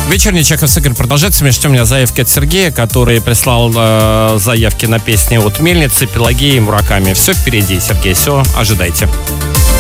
Вечерний Чайковский Игорь продолжается. Мы ждем заявки от Сергея, который прислал заявки на песни от Мельницы, Пелагеи и Мураками. Все впереди, Сергей, все ожидайте.